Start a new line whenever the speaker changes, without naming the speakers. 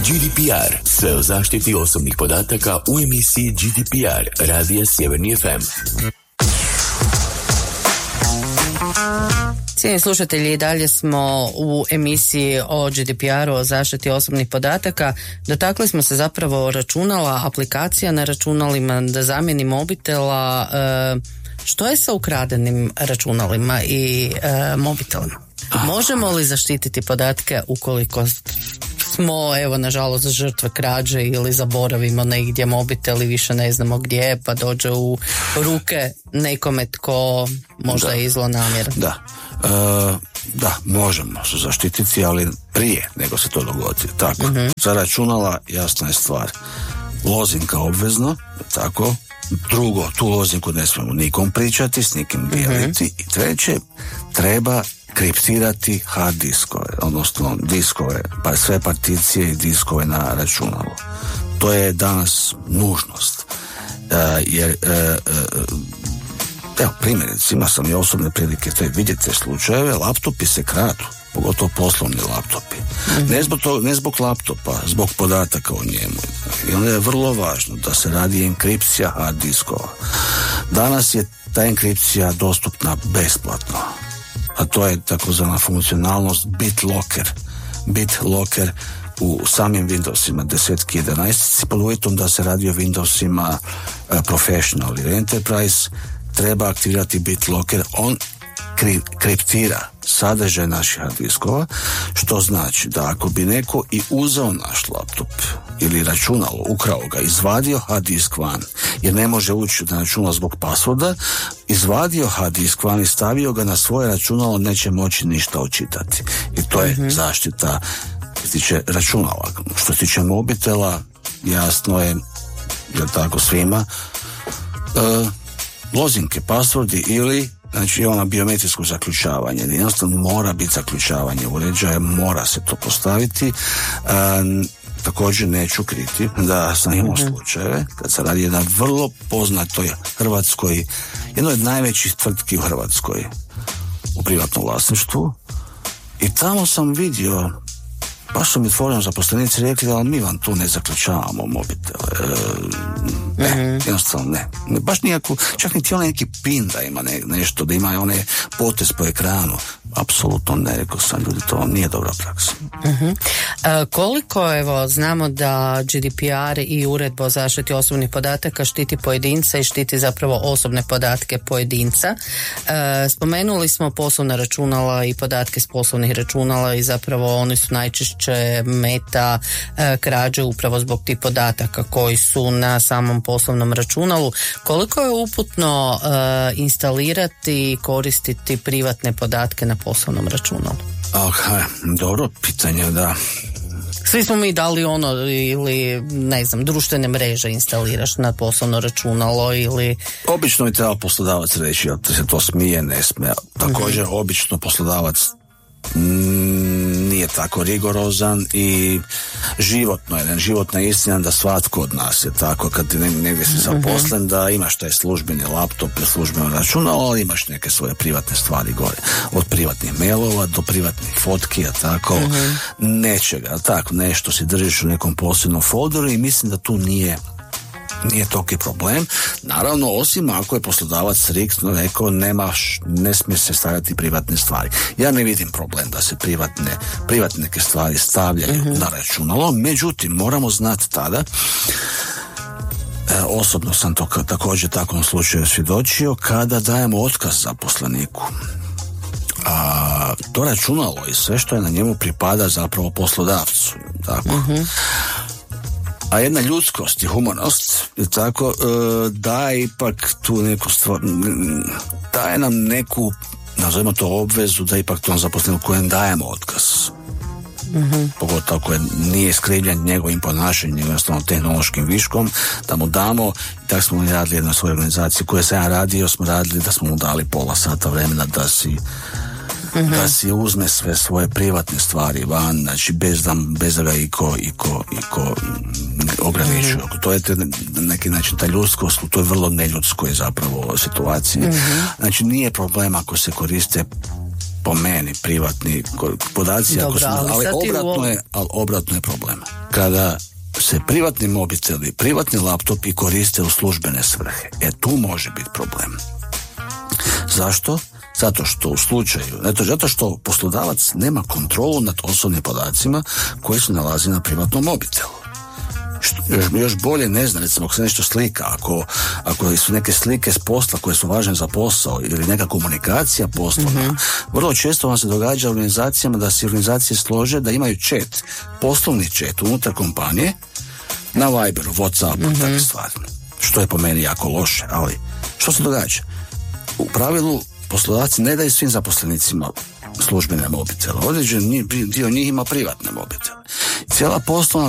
GDPR, sve o zaštiti osobnih podataka u emisiji GDPR Radija Sjeverni FM.
Cijenjeni slušatelji, i dalje smo u emisiji o GDPR-u, o zaštiti osobnih podataka. Dotakli smo se zapravo računala, aplikacija na računalima, da zamjeni mobitela. Što je sa ukradenim računalima i mobitelima? Možemo li zaštititi podatke ukoliko smo, evo, nažalost, žrtve krađe ili zaboravimo negdje mobitel i više ne znamo gdje, pa dođe u ruke nekome tko možda je zlonamjeran?
Da, možemo se zaštititi, ali prije nego se to dogodi. Tako, za računala jasna je stvar. Lozinka obvezno, tako. Drugo, tu lozinku ne smijemo nikom pričati, s nikim dijeliti. I treće, treba kriptirati hard diskove, odnosno diskove, pa sve particije i diskove na računalu. To je danas nužnost. Jer evo, primjerice, ima sam i osobne prilike vidjeti slučajeve, laptopi se kradu, pogotovo poslovni laptopi. Ne zbog laptopa, zbog podataka o njemu. I onda je vrlo važno da se radi enkripcija hard diskova. Danas je ta enkripcija dostupna besplatno, a to je takozvana funkcionalnost BitLocker. BitLocker u samim Windowsima 10 i 11, pod uvjetom da se radi o Windowsima Professional ili Enterprise, treba aktivirati BitLocker. On kriptira sadržaj naših hard diskova, što znači da ako bi neko i uzeo naš laptop ili računalo, ukrao ga, izvadio hard disk van, jer ne može ući na računalo zbog passworda, izvadio hard disk van i stavio ga na svoje računalo, neće moći ništa očitati. I to je zaštita što se tiče računala. Što se tiče mobitela, jasno je, jer tako svima, lozinke, passwordi ili znači ono biometrijsko zaključavanje. Jednostavno mora biti zaključavanje uređaja, mora se to postaviti. Također neću kriti da sam imao slučajeve kad se radi jedna vrlo poznatoj hrvatskoj, jednoj od najvećih tvrtki u Hrvatskoj u privatnom vlasništvu, i tamo sam vidio, baš su mi otvoreno zaposlenici rekli da mi vam tu ne zaključavamo mobitele. Jednostavno ne. Baš nijako, čak niti onaj neki pin da ima nešto, da ima onaj potez po ekranu. Apsolutno ne, rekao sam, ljudi, to vam nije dobra praksa.
Koliko, evo, znamo da GDPR i uredba o zaštiti osobnih podataka štiti pojedinca i štiti zapravo osobne podatke pojedinca. Spomenuli smo poslovna računala i podatke s poslovnih računala i zapravo oni su najčešće meta krađe upravo zbog tih podataka koji su na samom poslovnom računalu. Koliko je uputno instalirati i koristiti privatne podatke na poslovnom računalu?
Dobro pitanje, da.
Svi smo mi dali ono, ili ne znam, društvene mreže instaliraš na poslovno računalo ili...
Obično bi trebao poslodavac reći da se to smije, ne smije. Također obično poslodavac nije tako rigorozan i životna istina da svatko od nas je tako, kad negdje si zaposlen, da imaš taj službeni laptop, službeno računalo, ali imaš neke svoje privatne stvari gore, od privatnih mailova do privatnih fotki, a tako nečega, tako nešto si držiš u nekom posebnom folderu i mislim da tu nije toliki problem. Naravno, osim ako je poslodavac striktno rekao ne smije se stavljati privatne stvari. Ja ne vidim problem da se privatne neke stvari stavljaju na računalo, međutim, moramo znati tada, osobno sam to također takvom slučaju svjedočio, kada dajemo otkaz zaposleniku. To računalo i sve što je na njemu pripada zapravo poslodavcu. Tako. A jedna ljudskost i humanost tako daje ipak tu neku stvar, daje nam neku, nazovimo to, obvezu da ipak tom zaposleniku kojem dajemo otkaz. Pogotovo ako nije skrivljen njegovim ponašanjem, jednostavno tehnološkim viškom, da mu damo. I tako smo radili jednoj svojoj organizaciji koje sam ja radio, smo radili da smo mu dali pola sata vremena da si uzme sve svoje privatne stvari van, znači bez da ga iko ograničuje. To je na neki način ta ljudskost, to je vrlo neljudskoj zapravo situaciji. Znači nije problem ako se koriste po meni privatni podaci, ali obratno je problem. kada se privatni mobiteli, privatni laptopi koriste u službene svrhe. Tu može biti problem. Zašto? Zato što u slučaju, zato što poslodavac nema kontrolu nad osobnim podacima koji se nalazi na privatnom mobitelu. Još bolje ne znam, recimo ako se nešto slika, ako su neke slike s posla koje su važne za posao ili neka komunikacija poslovna, vrlo često vam se događa u organizacijama da se organizacije slože da imaju chat, poslovni chat unutar kompanije na Viberu, Whatsappu, takve stvari. Što je po meni jako loše, ali što se događa? U pravilu poslodavci ne daju svim zaposlenicima službene mobitele. Određen dio njih ima privatne mobitele. Cijela poslovna